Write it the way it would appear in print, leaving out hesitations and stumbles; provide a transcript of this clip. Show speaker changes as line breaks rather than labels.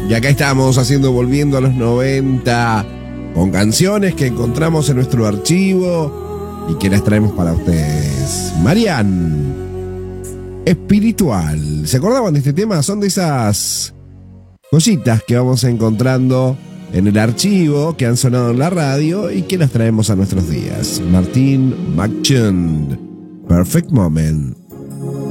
Y acá estamos haciendo Volviendo a los 90 con canciones que encontramos en nuestro archivo y que las traemos para ustedes. Marian, Espiritual. ¿Se acordaban de este tema? Son de esas cositas que vamos encontrando en el archivo, que han sonado en la radio y que las traemos a nuestros días. Martín McChund, Perfect Moment.